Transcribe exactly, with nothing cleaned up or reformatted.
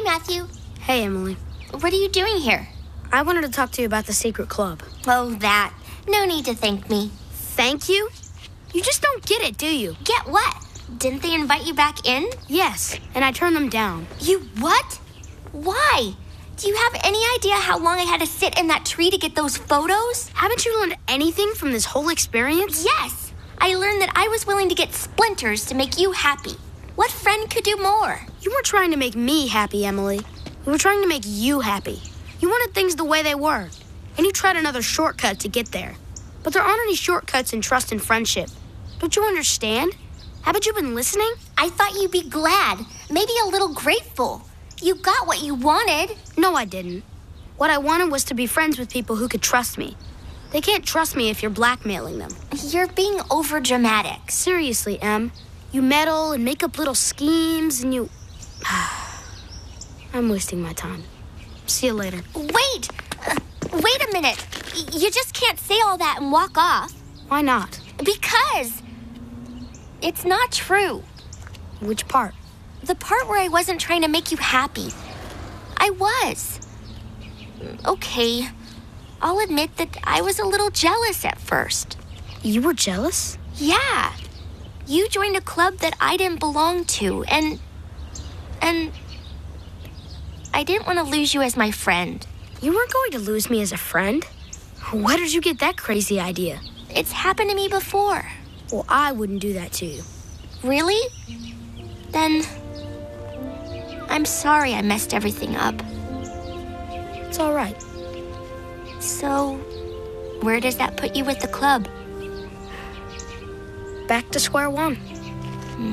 Matthew. Hey, Emily. What are you doing here? I wanted to talk to you about the secret club. Oh, that. No need to thank me. Thank you? You just don't get it, do you? Get what? Didn't they invite you back in? Yes, and I turned them down. You what? Why? Do you have any idea how long I had to sit in that tree to get those photos? Haven't you learned anything from this whole experience? Yes. I learned that I was willing to get splinters to make you happy. What friend could do more? You weren't trying to make me happy, Emily. You were trying to make you happy. You wanted things the way they were. And you tried another shortcut to get there. But there aren't any shortcuts in trust and friendship. Don't you understand? Haven't you been listening? I thought you'd be glad, maybe a little grateful. You got what you wanted. No, I didn't. What I wanted was to be friends with people who could trust me. They can't trust me if you're blackmailing them. You're being overdramatic. Seriously, Em. You meddle and make up little schemes and you... I'm wasting my time. See you later. Wait! Uh, wait a minute. You just can't say all that and walk off. Why not? Because it's not true. Which part? The part where I wasn't trying to make you happy. I was. Okay, I'll admit that I was a little jealous at first. You were jealous? Yeah. You joined a club that I didn't belong to, and... And... I didn't want to lose you as my friend. You weren't going to lose me as a friend? Where did you get that crazy idea? It's happened to me before. Well, I wouldn't do that to you. Really? Then... I'm sorry I messed everything up. It's all right. So, where does that put you with the club? Back to square one.